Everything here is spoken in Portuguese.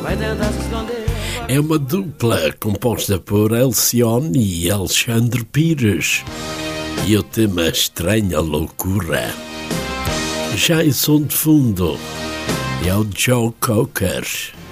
É uma dupla composta por Alcione e Alexandre Pires. E o tema Estranha Loucura. Já em som de fundo é o Joe Cocker.